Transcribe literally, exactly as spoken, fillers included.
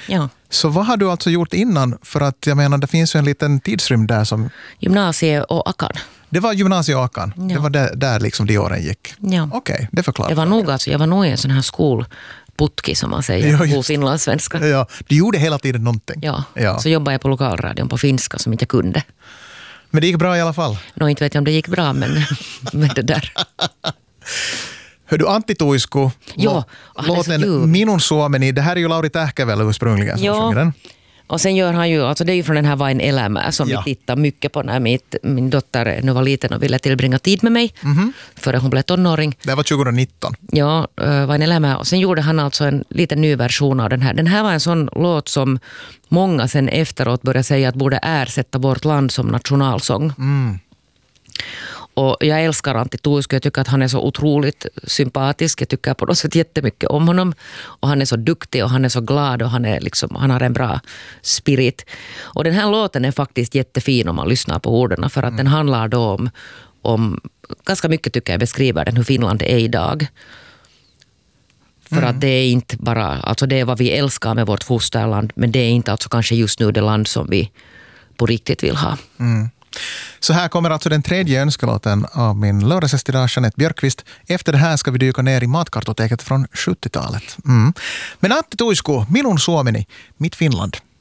Ja. Så vad har du alltså gjort innan? För att jag menar, det finns ju en liten tidsrymd där som... Gymnasie och Akan. Det var gymnasie och Akan. Ja. Det var där, där liksom de åren gick. Ja. Okej, okay, det förklarar. Jag var nog alltså, jag var nog i en sån här skolputki som man säger Ja, på just. finlandssvenska. Ja, du gjorde hela tiden någonting. Ja. Ja. Så jobbade jag på lokalradion på finska som inte jag kunde. Men det gick bra i alla fall. Nå, inte vet jag om det gick bra, men, men det där. Hör du, Antti Tuisku, Ja, han är så låten ljuvlig. Minun Suomeni, det här är ju Lauri Tähkä väl ursprungligen som Ja. sjunger den. Och sen gör han ju, alltså det är ju från den här Vain elämä som Ja. vi tittar mycket på när mitt, min dotter nu var liten och ville tillbringa tid med mig Mm-hmm. före hon blev tonåring. Det var tjugonitton. Ja, äh, Vain elämä. Och sen gjorde han alltså en liten ny version av den här. Den här var en sån låt som många sen efteråt började säga att borde ersätta vårt land som nationalsång. Mm. Och jag älskar Antti Tuisku. Jag tycker att han är så otroligt sympatisk. Jag tycker på något sätt jättemycket om honom. Och han är så duktig och han är så glad och han, är liksom, han har en bra spirit. Och den här låten är faktiskt jättefin om man lyssnar på orden. För att mm. den handlar då om, om, ganska mycket tycker jag beskriver den hur Finland är idag. För mm. att det är inte bara, alltså det är vad vi älskar med vårt fosterland. Men det är inte alltså kanske just nu det land som vi på riktigt vill ha. Mm. Så här kommer alltså den tredje önskelåten av min lördagsestirage Jeanette Björkqvist. Efter det här ska vi dyka ner i matkartoteket från sjuttiotalet. Mm. Men Antti Tuisku, Minun Suomeni, mitt Finland.